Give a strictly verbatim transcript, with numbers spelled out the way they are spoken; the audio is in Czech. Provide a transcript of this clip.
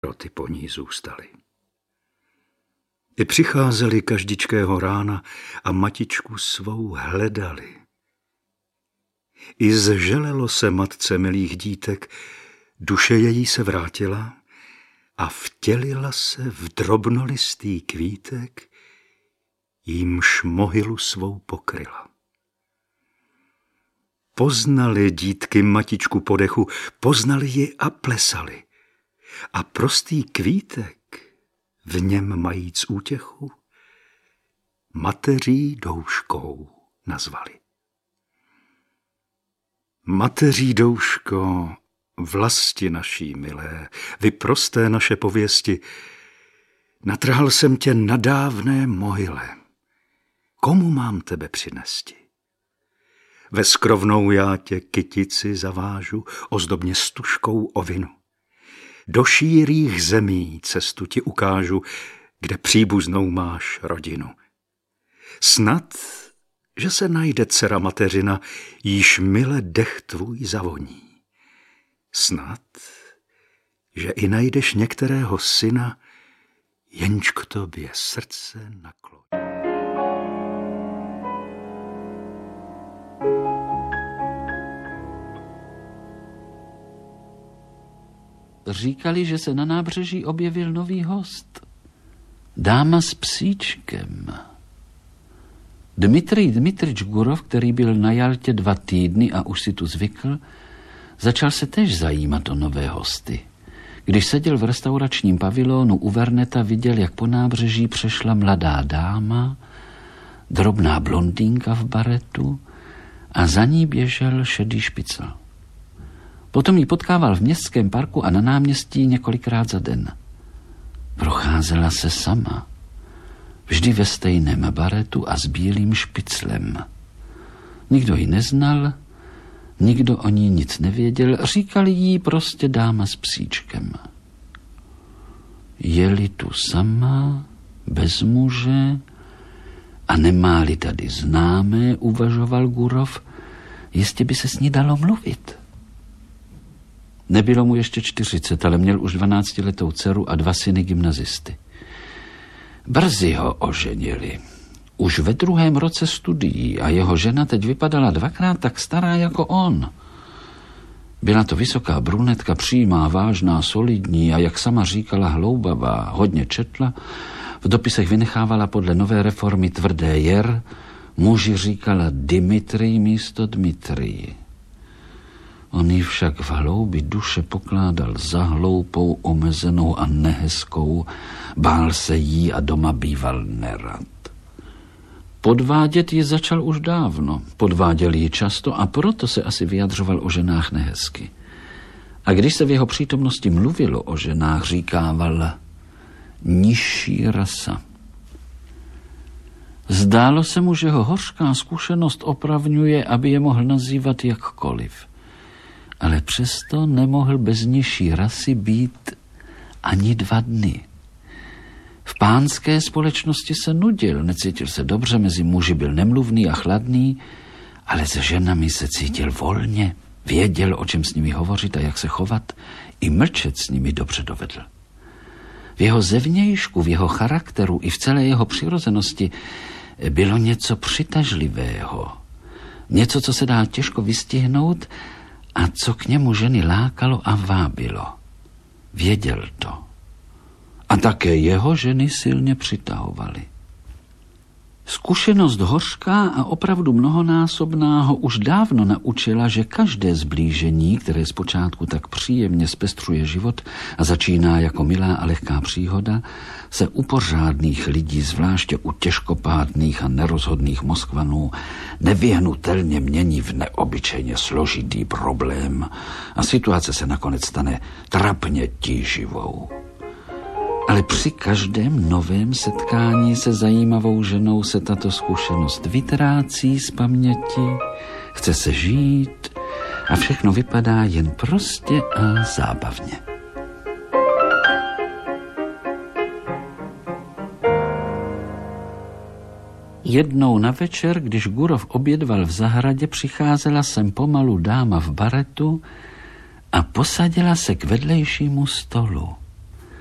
roty po ní zůstaly. I přicházeli každičkého rána a matičku svou hledali. I zželelo se matce milých dítek, duše její se vrátila a vtělila se v drobnolistý kvítek, jímž mohylu svou pokryla. Poznali dítky matičku po dechu, poznali ji a plesali. A prostý kvítek, v něm majíc útěchu, mateří douškou nazvali. Mateří douško, vlasti naší milé, vy prosté naše pověsti, natrhal jsem tě na dávné mohyle. Komu mám tebe přinesti? Ve skrovnou já tě kytici zavážu, ozdobně stužkou ovinu. Do šírých zemí cestu ti ukážu, kde příbuznou máš rodinu. Snad, že se najde dcera mateřina, jíž mile dech tvůj zavoní. Snad, že i najdeš některého syna, jenž k tobě srdce nakloní. Říkali, že se na nábřeží objevil nový host. Dáma s psíčkem. Dmitrij Dmitrič Gurov, který byl na Jaltě dva týdny a už si tu zvykl, začal se též zajímat o nové hosty. Když seděl v restauračním pavilonu u Verneta, viděl, jak po nábřeží přešla mladá dáma, drobná blondýnka v baretu a za ní běžel šedý špicl. Potom ji potkával v městském parku a na náměstí několikrát za den. Procházela se sama, vždy ve stejném baretu a s bílým špiclem. Nikdo ji neznal, nikdo o ní nic nevěděl, říkali jí prostě dáma s psíčkem. Je-li tu sama, bez muže a nemá-li tady známé, uvažoval Gurov, jistě by se s ní dalo mluvit. Nebylo mu ještě čtyřicet, ale měl už dvanáctiletou dceru a dva syny gymnazisty. Brzy ho oženili. Už ve druhém roce studií a jeho žena teď vypadala dvakrát tak stará jako on. Byla to vysoká brunetka, přímá, vážná, solidní a jak sama říkala hloubavá, hodně četla. V dopisech vynechávala podle nové reformy tvrdé jer, muži říkala Dimitrij místo Dmitrij. On ji však v hloubi duše pokládal za hloupou, omezenou a nehezkou, bál se jí a doma býval nerad. Podvádět ji začal už dávno, podváděl ji často a proto se asi vyjadřoval o ženách nehezky. A když se v jeho přítomnosti mluvilo o ženách, říkával nižší rasa. Zdálo se mu, že ho hořká zkušenost opravňuje, aby je mohl nazývat jakkoliv. Ale přesto nemohl bez nižší rasy být ani dva dny. V pánské společnosti se nudil, necítil se dobře, mezi muži byl nemluvný a chladný, ale se ženami se cítil volně, věděl, o čem s nimi hovořit a jak se chovat, i mlčet s nimi dobře dovedl. V jeho zevnějšku, v jeho charakteru i v celé jeho přirozenosti bylo něco přitažlivého, něco, co se dá těžko vystihnout a co k němu ženy lákalo a vábilo. Věděl to. A také jeho ženy silně přitahovaly. Zkušenost hořká a opravdu mnohonásobná ho už dávno naučila, že každé zblížení, které zpočátku tak příjemně zpestřuje život a začíná jako milá a lehká příhoda, se u pořádných lidí, zvláště u těžkopádných a nerozhodných Moskvanů, nevyhnutelně mění v neobyčejně složitý problém a situace se nakonec stane trapně tíživou. Ale při každém novém setkání se zajímavou ženou se tato zkušenost vytrácí z paměti, chce se žít a všechno vypadá jen prostě a zábavně. Jednou na večer, když Gurov obědval v zahradě, přicházela sem pomalu dáma v baretu a posadila se k vedlejšímu stolu.